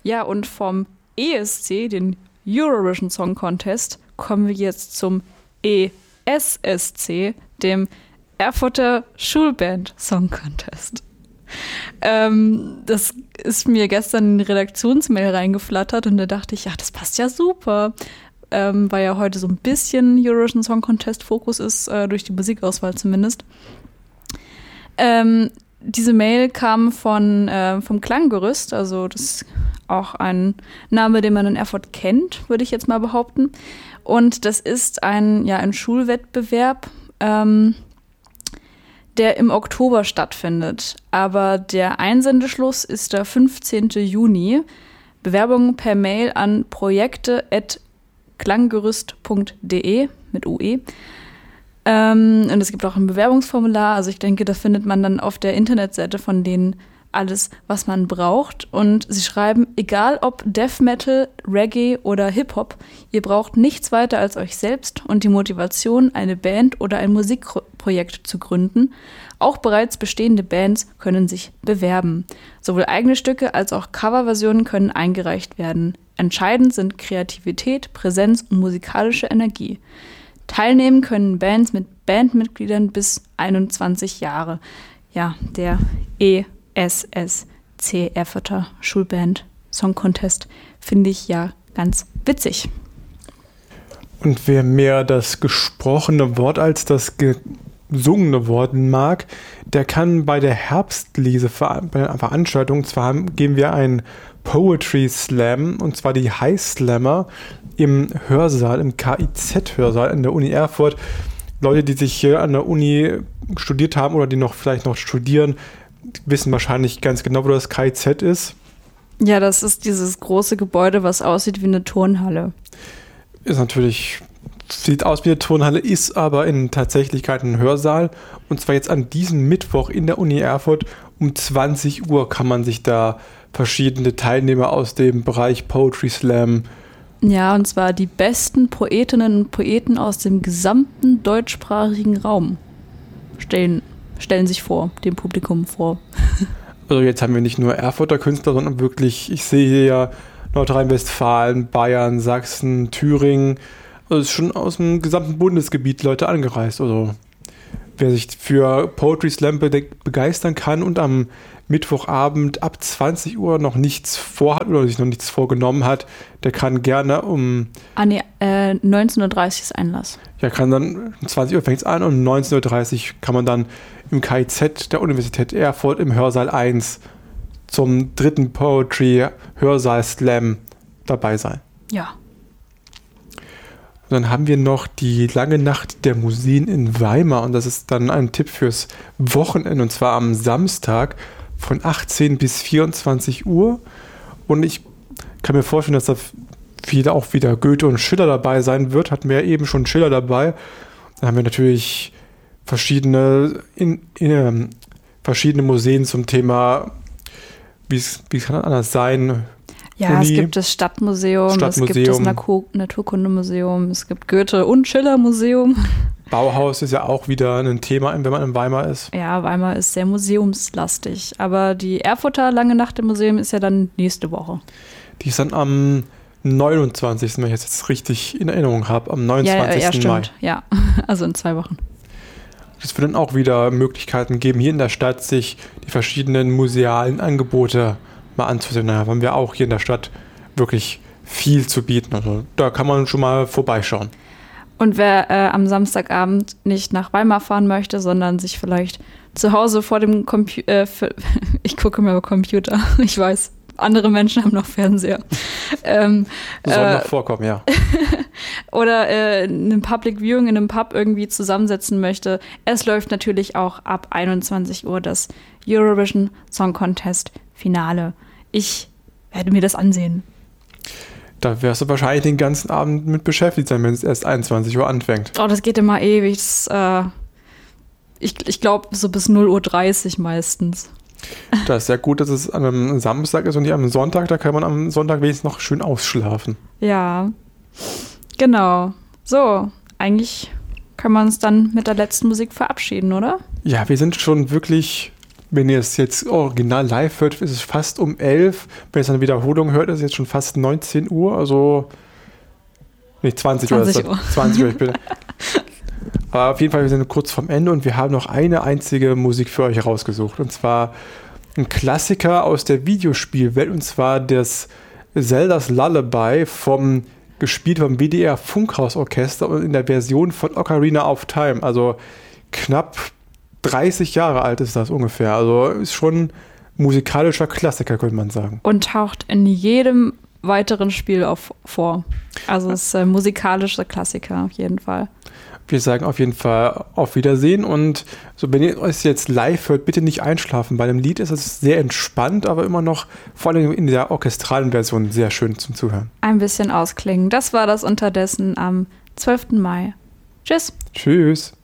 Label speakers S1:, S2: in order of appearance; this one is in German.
S1: Ja, und vom ESC, den Eurovision Song Contest, kommen wir jetzt zum ESSC, dem Erfurter Schulband Song Contest. Das ist mir gestern in die Redaktionsmail reingeflattert und da dachte ich, ja, das passt ja super, weil ja heute so ein bisschen Eurovision Song Contest Fokus ist, durch die Musikauswahl zumindest. Diese Mail kam vom Klanggerüst, also das ist auch ein Name, den man in Erfurt kennt, würde ich jetzt mal behaupten. Und das ist ein Schulwettbewerb, der im Oktober stattfindet. Aber der Einsendeschluss ist der 15. Juni. Bewerbungen per Mail an projekte@klanggerüst.de mit UE. Und es gibt auch ein Bewerbungsformular. Also ich denke, da findet man dann auf der Internetseite von denen alles, was man braucht. Und sie schreiben, egal ob Death Metal, Reggae oder Hip-Hop, ihr braucht nichts weiter als euch selbst und die Motivation, eine Band oder ein Musikprojekt zu gründen. Auch bereits bestehende Bands können sich bewerben. Sowohl eigene Stücke als auch Coverversionen können eingereicht werden. Entscheidend sind Kreativität, Präsenz und musikalische Energie. Teilnehmen können Bands mit Bandmitgliedern bis 21 Jahre. Ja, der ESSC, Erfurter Schulband Song Contest, finde ich ja ganz witzig.
S2: Und wer mehr das gesprochene Wort als das gesungene Wort mag, der kann bei der Herbstlese-Veranstaltung, zwar geben wir einen Poetry Slam, und zwar die High Slammer im Hörsaal, im KIZ-Hörsaal in der Uni Erfurt. Leute, die sich hier an der Uni studiert haben oder die vielleicht noch studieren, wissen wahrscheinlich ganz genau, wo das KIZ ist.
S1: Ja, das ist dieses große Gebäude, was aussieht wie eine Turnhalle.
S2: Sieht aus wie eine Turnhalle, ist aber in Tatsächlichkeit ein Hörsaal. Und zwar jetzt an diesem Mittwoch in der Uni Erfurt um 20 Uhr kann man sich da verschiedene Teilnehmer aus dem Bereich Poetry Slam.
S1: Ja, und zwar die besten Poetinnen und Poeten aus dem gesamten deutschsprachigen Raum stellen sich dem Publikum vor.
S2: Also jetzt haben wir nicht nur Erfurter Künstler, sondern wirklich, ich sehe hier ja Nordrhein-Westfalen, Bayern, Sachsen, Thüringen. Also es ist schon aus dem gesamten Bundesgebiet Leute angereist. Also wer sich für Poetry Slam begeistern kann und am Mittwochabend ab 20 Uhr noch nichts vorhat oder sich noch nichts vorgenommen hat, der kann gerne
S1: 19.30 Uhr ist Einlass.
S2: Ja, kann dann um 20 Uhr fängt es an und 19.30 Uhr kann man dann im KIZ der Universität Erfurt im Hörsaal 1 zum 3. Poetry Hörsaal Slam dabei sein.
S1: Ja.
S2: Und dann haben wir noch die lange Nacht der Museen in Weimar und das ist dann ein Tipp fürs Wochenende und zwar am Samstag von 18 bis 24 Uhr und ich kann mir vorstellen, dass da auch wieder Goethe und Schiller dabei sein wird. Hatten wir ja eben schon Schiller dabei. Dann haben wir natürlich verschiedene Museen zum Thema, wie kann das anders sein?
S1: Ja, es gibt das Stadtmuseum, es gibt das Naturkundemuseum, es gibt Goethe- und Schiller-Museum.
S2: Bauhaus ist ja auch wieder ein Thema, wenn man in Weimar ist.
S1: Ja, Weimar ist sehr museumslastig. Aber die Erfurter Lange Nacht im Museum ist ja dann nächste Woche.
S2: Die ist dann am 29., wenn ich jetzt richtig in Erinnerung habe, am 29.
S1: Ja, stimmt.
S2: Mai.
S1: Ja, also in 2 Wochen.
S2: Es wird dann auch wieder Möglichkeiten geben, hier in der Stadt sich die verschiedenen musealen Angebote mal anzusehen. Da haben wir auch hier in der Stadt wirklich viel zu bieten. Also da kann man schon mal vorbeischauen.
S1: Und wer am Samstagabend nicht nach Weimar fahren möchte, sondern sich vielleicht zu Hause vor dem Computer, ich gucke mir über Computer, ich weiß, andere Menschen haben noch Fernseher.
S2: Soll noch vorkommen, ja.
S1: Oder in einem Public Viewing in einem Pub irgendwie zusammensetzen möchte. Es läuft natürlich auch ab 21 Uhr das Eurovision Song Contest Finale. Ich werde mir das ansehen.
S2: Da wirst du wahrscheinlich den ganzen Abend mit beschäftigt sein, wenn es erst 21 Uhr anfängt.
S1: Oh, das geht immer ewig. Ich glaube, so bis 0:30 Uhr meistens.
S2: Das ist ja gut, dass es an einem Samstag ist und nicht am Sonntag. Da kann man am Sonntag wenigstens noch schön ausschlafen.
S1: Ja, genau. So, eigentlich können wir uns dann mit der letzten Musik verabschieden, oder?
S2: Ja, wir sind schon wirklich wenn ihr es jetzt original live hört, ist es fast um 11. Wenn ihr es eine Wiederholung hört, ist es jetzt schon fast 19 Uhr. Also nicht 20 Uhr. 20 Uhr, ich bin. Aber auf jeden Fall, wir sind kurz vorm Ende und wir haben noch eine einzige Musik für euch herausgesucht. Und zwar ein Klassiker aus der Videospielwelt. Und zwar das Zelda's Lullaby gespielt vom WDR Funkhausorchester und in der Version von Ocarina of Time. Also knapp 30 Jahre alt ist das ungefähr. Also ist schon musikalischer Klassiker, könnte man sagen.
S1: Und taucht in jedem weiteren Spiel vor. Also es ist ein musikalischer Klassiker auf jeden Fall.
S2: Wir sagen auf jeden Fall auf Wiedersehen und so, wenn ihr es jetzt live hört, bitte nicht einschlafen. Bei dem Lied ist es sehr entspannt, aber immer noch vor allem in der orchestralen Version sehr schön zum Zuhören.
S1: Ein bisschen ausklingen. Das war das Unterdessen am 12. Mai. Tschüss.
S2: Tschüss.